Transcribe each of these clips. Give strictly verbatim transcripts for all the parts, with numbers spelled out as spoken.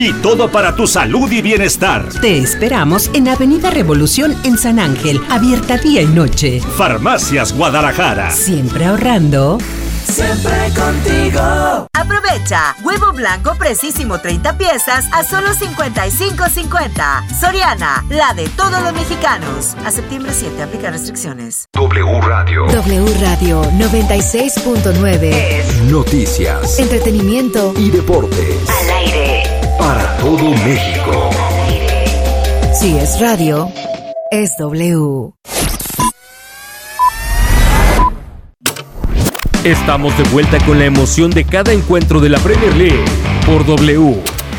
Y todo para tu salud y bienestar. Te esperamos en Avenida Revolución en San Ángel, abierta día y noche. Farmacias Guadalajara. Siempre ahorrando. Siempre contigo. Aprovecha. Huevo blanco precisísimo treinta piezas a solo cincuenta y cinco cincuenta. Soriana, la de todos los mexicanos. A septiembre siete, aplica restricciones. W Radio. W Radio noventa y seis punto nueve. Es noticias, entretenimiento y deportes. Al aire. Para todo México. Si es radio, es W. Estamos de vuelta con la emoción de cada encuentro de la Premier League por W.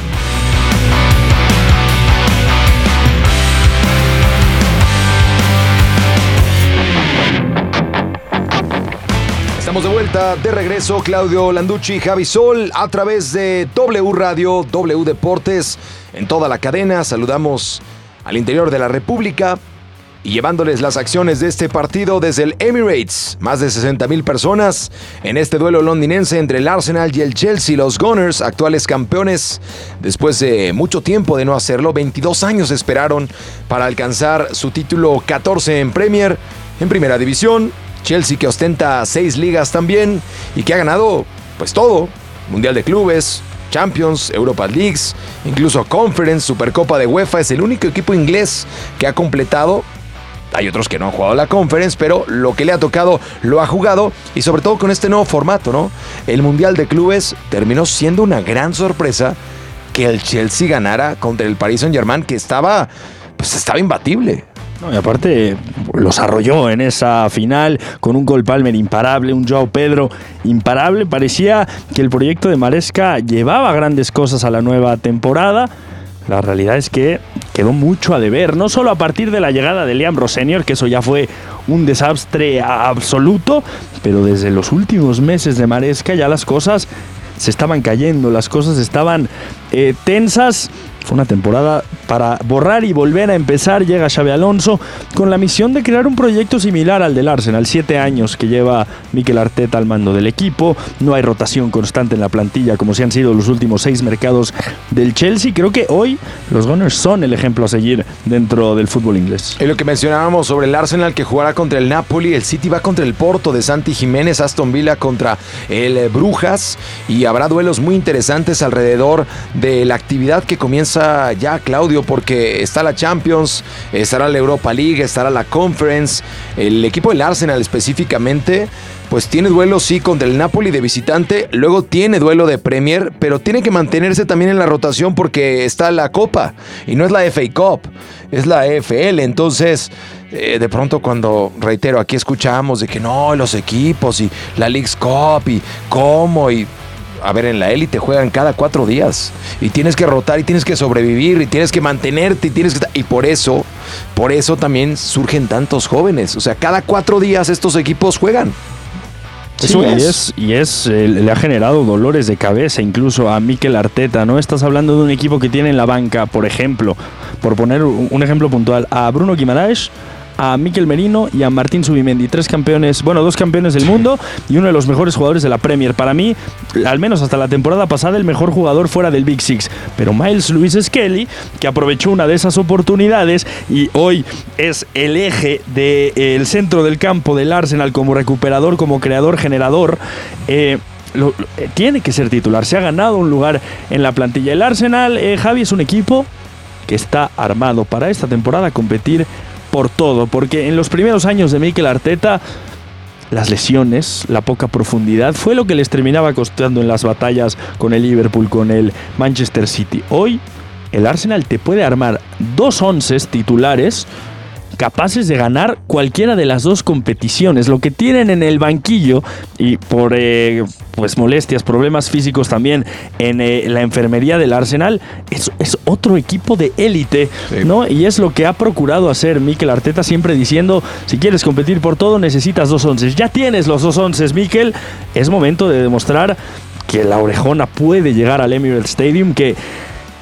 Estamos de vuelta, de regreso, Claudio Landucci, Javi Sol, a través de W Radio, W Deportes, en toda la cadena. Saludamos al interior de la República y llevándoles las acciones de este partido desde el Emirates. Más de sesenta mil personas en este duelo londinense entre el Arsenal y el Chelsea. Los Gunners, actuales campeones, después de mucho tiempo de no hacerlo, veintidós años esperaron para alcanzar su título catorce en Premier, en Primera División. Chelsea, que ostenta seis ligas también y que ha ganado pues todo: Mundial de Clubes, Champions, Europa Leagues, incluso Conference, Supercopa de UEFA. Es el único equipo inglés que ha completado. Hay otros que no han jugado la Conference, pero lo que le ha tocado lo ha jugado, y sobre todo con este nuevo formato, ¿no? El Mundial de Clubes terminó siendo una gran sorpresa que el Chelsea ganara contra el Paris Saint-Germain, que estaba, pues estaba imbatible. No, y aparte los arrolló en esa final con un Cole Palmer imparable, un Joao Pedro imparable. Parecía que el proyecto de Maresca llevaba grandes cosas a la nueva temporada. La realidad es que quedó mucho a deber, no solo a partir de la llegada de Liam Ross senior, que eso ya fue un desastre absoluto, pero desde los últimos meses de Maresca ya las cosas se estaban cayendo, las cosas estaban eh, tensas. Fue una temporada para borrar y volver a empezar. Llega Xabi Alonso con la misión de crear un proyecto similar al del Arsenal. Siete años que lleva Mikel Arteta al mando del equipo. No hay rotación constante en la plantilla como si han sido los últimos seis mercados del Chelsea. Creo que hoy los Gunners son el ejemplo a seguir dentro del fútbol inglés. Es lo que mencionábamos sobre el Arsenal, que jugará contra el Napoli. El City va contra el Porto de Santi Jiménez. Aston Villa contra el Brujas. Y habrá duelos muy interesantes alrededor de la actividad que comienza ya, Claudio, porque está la Champions, estará la Europa League, estará la Conference. El equipo del Arsenal específicamente pues tiene duelo sí contra el Napoli de visitante, luego tiene duelo de Premier, pero tiene que mantenerse también en la rotación porque está la Copa y no es la F A Cup, es la E F L. Entonces eh, de pronto cuando, reitero, aquí escuchamos de que no, los equipos y la Leagues Cup y cómo y... A ver, en la élite juegan cada cuatro días y tienes que rotar y tienes que sobrevivir y tienes que mantenerte y tienes que... Y por eso, por eso también surgen tantos jóvenes. O sea, cada cuatro días estos equipos juegan. Eso, sí, y es, y es eh, le ha generado dolores de cabeza incluso a Mikel Arteta, ¿no? Estás hablando de un equipo que tiene en la banca, por ejemplo, por poner un ejemplo puntual, a Bruno Guimaraes, a Mikel Merino y a Martín Zubimendi, tres campeones, bueno, dos campeones del mundo y uno de los mejores jugadores de la Premier. Para mí, al menos hasta la temporada pasada, el mejor jugador fuera del Big Six. Pero Miles Lewis Skelly, que aprovechó una de esas oportunidades y hoy es el eje del centro del campo del Arsenal como recuperador, como creador, generador, eh, Lo, lo, eh, tiene que ser titular. Se ha ganado un lugar en la plantilla. El Arsenal, eh, Javi, es un equipo que está armado para esta temporada a competir por todo, porque en los primeros años de Mikel Arteta las lesiones, la poca profundidad fue lo que les terminaba costando en las batallas con el Liverpool, con el Manchester City. Hoy el Arsenal te puede armar dos onces titulares capaces de ganar cualquiera de las dos competiciones. Lo que tienen en el banquillo y por eh, pues molestias, problemas físicos también en eh, la enfermería del Arsenal es, es otro equipo de élite, sí, ¿no? Y es lo que ha procurado hacer Mikel Arteta, siempre diciendo, si quieres competir por todo necesitas dos onces. Ya tienes los dos onces, Mikel. Es momento de demostrar que la orejona puede llegar al Emirates Stadium, que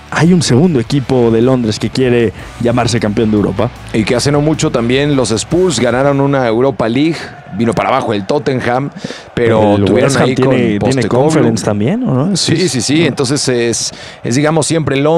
hay un segundo equipo de Londres que quiere llamarse campeón de Europa. Y que hace no mucho también los Spurs ganaron una Europa League. Vino para abajo el Tottenham, pero el tuvieron West Ham ahí tiene, con tiene Conference también, ¿o no? Sí, sí, sí. Entonces es, es digamos, siempre Londres.